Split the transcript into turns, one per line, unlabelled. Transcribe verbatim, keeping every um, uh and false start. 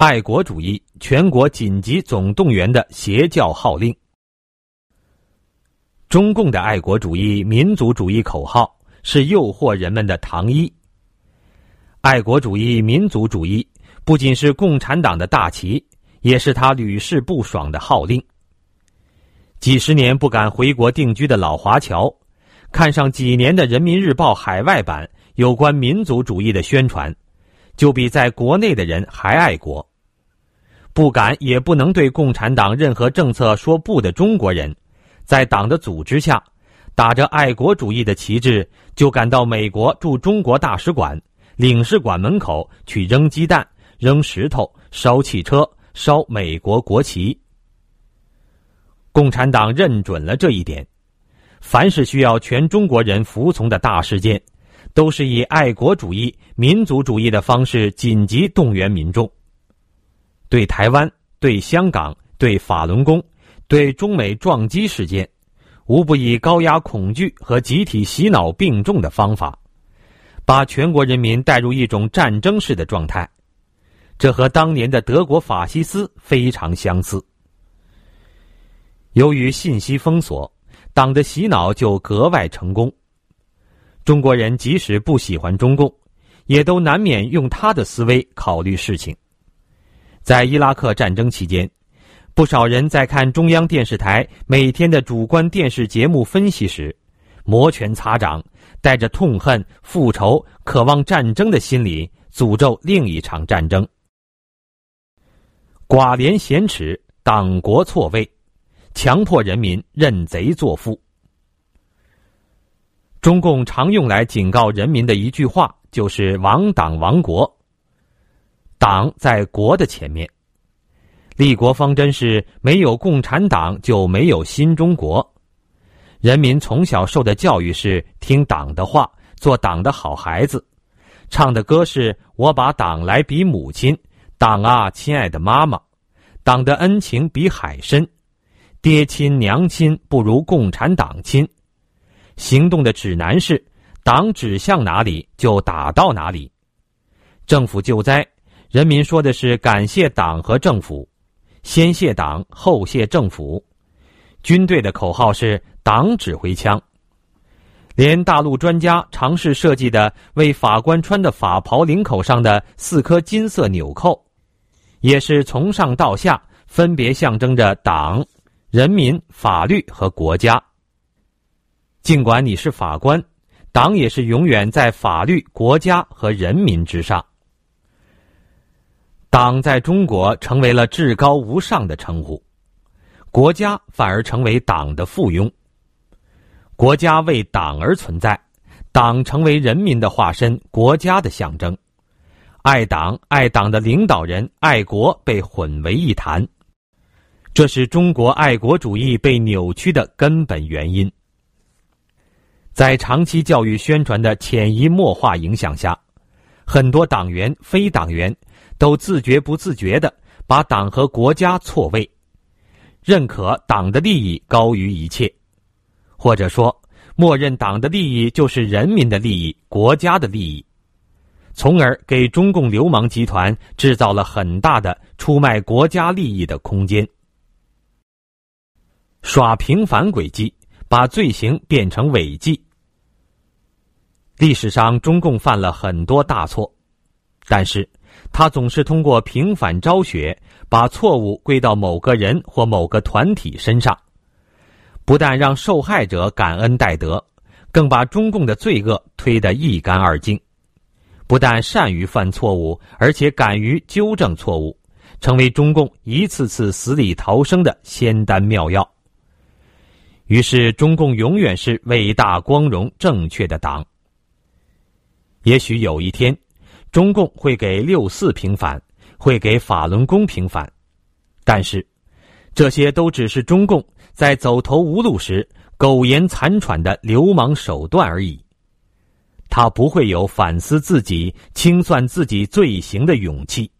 爱国主义全国紧急总动员的邪教号令。中共的爱国主义、民族主义口号是诱惑人们的糖衣。爱国主义、民族主义不仅是共产党的大旗，也是他屡试不爽的号令。几十年不敢回国定居的老华侨，看上几年的人民日报海外版有关民族主义的宣传，就比在国内的人还爱国。不敢也不能对共产党任何政策说不的中国人，在党的组织下，打着爱国主义的旗帜，就赶到美国驻中国大使馆、领事馆门口去扔鸡蛋、扔石头、烧汽车、烧美国国旗。共产党认准了这一点，凡是需要全中国人服从的大事件，都是以爱国主义、民族主义的方式紧急动员民众。对台湾、对香港、对法轮功、对中美撞击事件，无不以高压恐惧和集体洗脑并重的方法，把全国人民带入一种战争式的状态。这和当年的德国法西斯非常相似。由于信息封锁，党的洗脑就格外成功。中国人即使不喜欢中共，也都难免用他的思维考虑事情。在伊拉克战争期间，不少人在看中央电视台每天的主观电视节目分析时，摩拳擦掌，带着痛恨、复仇、渴望战争的心理，诅咒另一场战争。寡廉鲜耻，党国错位，强迫人民认贼作父。中共常用来警告人民的一句话就是亡党亡国。党在国的前面，立国方针是没有共产党就没有新中国。人民从小受的教育是听党的话，做党的好孩子，唱的歌是我把党来比母亲，党啊亲爱的妈妈，党的恩情比海深，爹亲娘亲不如共产党亲。行动的指南是党指向哪里就打到哪里。政府救灾，人民说的是感谢党和政府，先谢党后谢政府。军队的口号是党指挥枪。连大陆专家尝试设计的为法官穿的法袍领口上的四颗金色纽扣，也是从上到下分别象征着党、人民、法律和国家。尽管你是法官，党也是永远在法律、国家和人民之上。党在中国成为了至高无上的称呼，国家反而成为党的附庸。国家为党而存在，党成为人民的化身，国家的象征。爱党、爱党的领导人、爱国被混为一谈，这是中国爱国主义被扭曲的根本原因。在长期教育宣传的潜移默化影响下，很多党员、非党员都自觉不自觉地把党和国家错位，认可党的利益高于一切，或者说默认党的利益就是人民的利益、国家的利益，从而给中共流氓集团制造了很大的出卖国家利益的空间。耍平反轨迹，把罪行变成违纪。历史上中共犯了很多大错，但是他总是通过平反昭雪，把错误归到某个人或某个团体身上，不但让受害者感恩戴德，更把中共的罪恶推得一干二净。不但善于犯错误，而且敢于纠正错误，成为中共一次次死里逃生的仙丹妙药。于是中共永远是伟大、光荣、正确的党。也许有一天，中共会给六四平反，会给法轮功平反，但是这些都只是中共在走投无路时苟延残喘的流氓手段而已。他不会有反思自己、清算自己罪行的勇气。